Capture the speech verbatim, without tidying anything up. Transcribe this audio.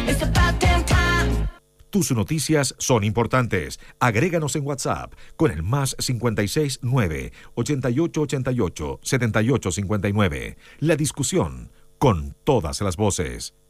It's about damn time. Tus noticias son importantes. Agréganos en WhatsApp con el más cincuenta y seis nueve, ochenta y ocho ochenta y ocho, setenta y ocho cincuenta y nueve. La discusión con todas las voces.